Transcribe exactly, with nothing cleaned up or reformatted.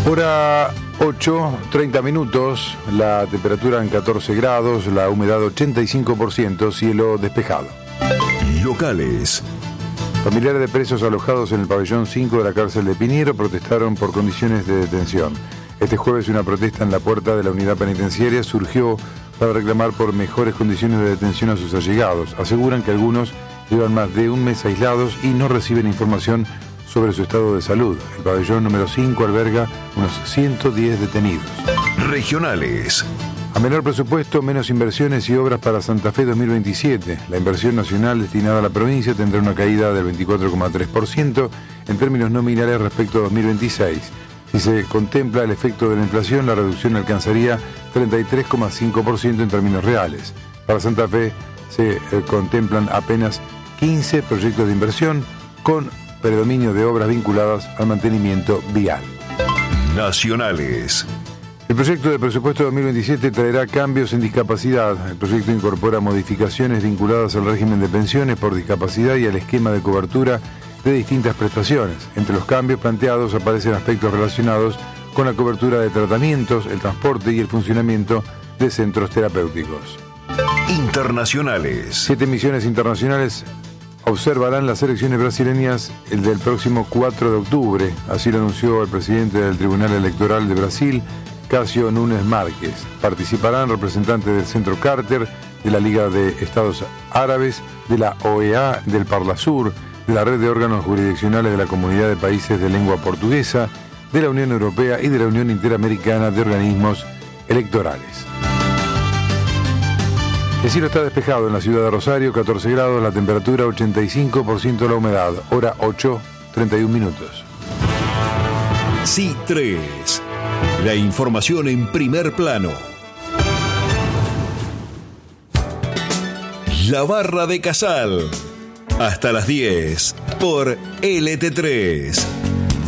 Hora ocho, treinta minutos, la temperatura en catorce grados, la humedad ochenta y cinco por ciento, cielo despejado. Locales. Familiares de presos alojados en el pabellón cinco de la cárcel de Piñero protestaron por condiciones de detención. Este jueves una protesta en la puerta de la unidad penitenciaria surgió para reclamar por mejores condiciones de detención a sus allegados. Aseguran que algunos llevan más de un mes aislados y no reciben información sobre su estado de salud. El pabellón número cinco alberga unos ciento diez detenidos. Regionales. A menor presupuesto, menos inversiones y obras para Santa Fe dos mil veintisiete. La inversión nacional destinada a la provincia tendrá una caída del veinticuatro coma tres por ciento en términos nominales respecto a dos mil veintiséis. Si se contempla el efecto de la inflación, la reducción alcanzaría treinta y tres coma cinco por ciento en términos reales. Para Santa Fe se eh, contemplan apenas quince proyectos de inversión con predominio de obras vinculadas al mantenimiento vial. Nacionales. El proyecto de presupuesto dos mil veintisiete traerá cambios en discapacidad. El proyecto incorpora modificaciones vinculadas al régimen de pensiones por discapacidad y al esquema de cobertura de distintas prestaciones. Entre los cambios planteados aparecen aspectos relacionados con la cobertura de tratamientos, el transporte y el funcionamiento de centros terapéuticos. Internacionales. Siete misiones internacionales observarán las elecciones brasileñas el del próximo cuatro de octubre. Así lo anunció el presidente del Tribunal Electoral de Brasil, Cássio Nunes Márquez. Participarán representantes del Centro Carter, de la Liga de Estados Árabes, de la O E A, del Parlasur, de la Red de Órganos Jurisdiccionales de la Comunidad de Países de Lengua Portuguesa, de la Unión Europea y de la Unión Interamericana de Organismos Electorales. El cielo está despejado en la ciudad de Rosario, catorce grados, la temperatura ochenta y cinco por ciento la humedad, hora ocho, treinta y un minutos. C I tres. La información en primer plano. La Barra de Casal. Hasta las diez por L T tres.